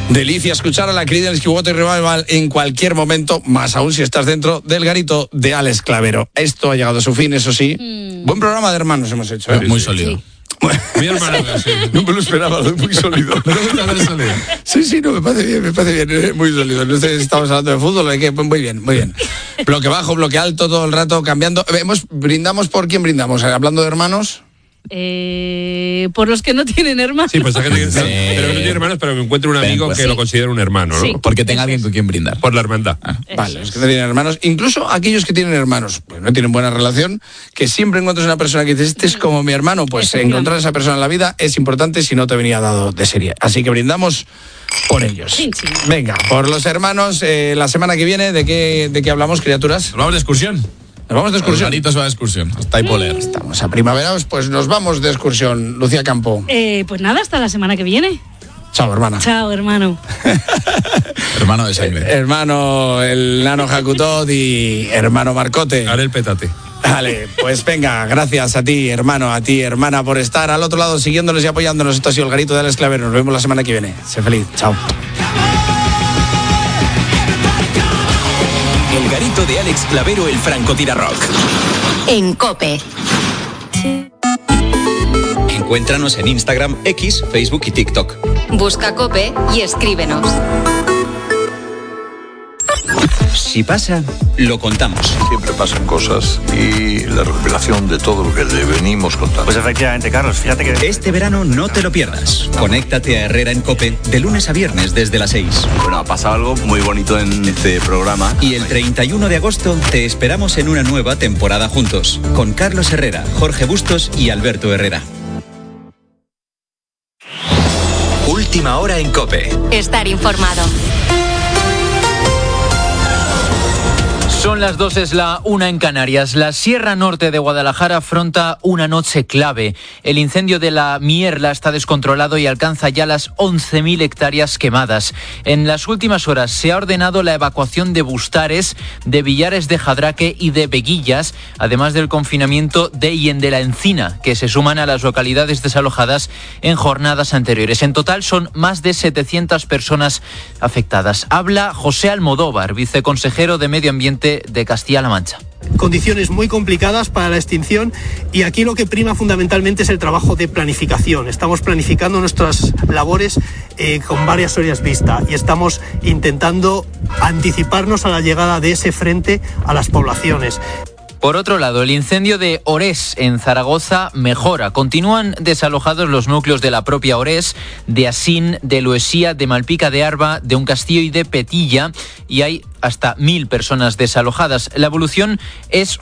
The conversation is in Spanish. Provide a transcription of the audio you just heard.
Delicia escuchar a la Creedence Clearwater Revival en cualquier momento, más aún si estás dentro del garito de Alex Clavero. Esto ha llegado a su fin, eso sí. Buen programa de hermanos hemos hecho. Muy sólido. Sí. Mi hermano, sí. No me lo esperaba, muy sólido. Sí, no, me parece bien, muy sólido. Entonces estamos hablando de fútbol, que muy bien. Bloque bajo, bloque alto, todo el rato cambiando. ¿Brindamos por quién brindamos? Hablando de hermanos. Por los que no tienen hermanos. Sí, pues hay gente que no tiene hermanos, pero me encuentro un amigo que lo considera un hermano, ¿no? Sí. Porque tenga alguien con quien brindar. Por la hermandad. Vale, los que no tienen hermanos, incluso aquellos que tienen hermanos, pues no tienen buena relación, que siempre encuentras una persona que dices, este es como mi hermano, pues encontrar a esa persona en la vida es importante si no te venía dado de serie. Así que brindamos por ellos. Sí. Venga, por los hermanos, la semana que viene, ¿de qué hablamos, criaturas? Nos vamos de excursión. Nos vamos de excursión. Los garitos van de excursión. Hasta Hipoler. Estamos a primavera, pues nos vamos de excursión. Lucía Campo. Pues nada, hasta la semana que viene. Chao, hermana. Chao, hermano. Hermano de Saime. Hermano, el nano Jacutot y hermano Marcote. Haré el petate. Vale, pues venga, gracias a ti, hermano, a ti, hermana, por estar al otro lado siguiéndonos y apoyándonos. Esto ha sido el garito de Alex Clavero. Nos vemos la semana que viene. Sé feliz. Chao. El garito de Alex Clavero, el francotirarrock. En COPE. Encuéntranos en Instagram, X, Facebook y TikTok. Busca COPE y escríbenos. Si pasa, lo contamos. Siempre pasan cosas y la recopilación de todo lo que le venimos contando. Pues efectivamente, Carlos, fíjate que... Este verano no te lo pierdas. Conéctate a Herrera en COPE de lunes a viernes desde las 6. Bueno, ha pasado algo muy bonito en este programa. Y el 31 de agosto te esperamos en una nueva temporada juntos, con Carlos Herrera, Jorge Bustos y Alberto Herrera. Última hora en COPE. Estar informado. Son las 2, es la 1 en Canarias. La Sierra Norte de Guadalajara afronta una noche clave. El incendio de la Mierla está descontrolado y alcanza ya las 11.000 hectáreas quemadas. En las últimas horas se ha ordenado la evacuación de Bustares, de Villares de Jadraque y de Veguillas, además del confinamiento de Hien de la Encina, que se suman a las localidades desalojadas en jornadas anteriores. En total son más de 700 personas afectadas. Habla José Almodóvar, viceconsejero de Medio Ambiente de Castilla-La Mancha. Condiciones muy complicadas para la extinción y aquí lo que prima fundamentalmente es el trabajo de planificación. Estamos planificando nuestras labores con varias horas vista y estamos intentando anticiparnos a la llegada de ese frente a las poblaciones. Por otro lado, el incendio de Orés, en Zaragoza, mejora. Continúan desalojados los núcleos de la propia Orés, de Asín, de Loesía, de Malpica de Arba, de Uncastillo y de Petilla, y hay hasta 1.000 personas desalojadas. La evolución es